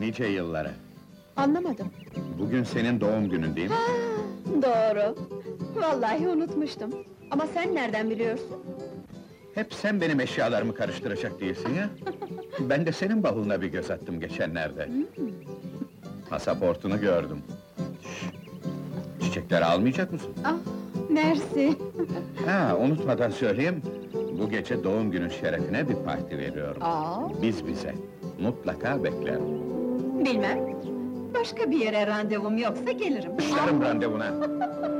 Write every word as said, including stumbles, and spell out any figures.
nice yıllara. Anlamadım. Bugün senin doğum günün değil mi? Ha, doğru. Vallahi unutmuştum. Ama sen nereden biliyorsun? Hep sen benim eşyalarımı karıştıracak değilsin ya. Ben de senin bavuluna bir göz attım geçenlerde. Pasaportunu gördüm. Şşş! Çiçekleri almayacak mısın? Ah, mersi. Ha, unutmadan söyleyeyim. Bu gece doğum günün şerefine bir parti veriyorum. Aa, Biz bize. Mutlaka beklerim. bilmem. Başka bir yere randevum yoksa gelirim. Başlarım randevuna.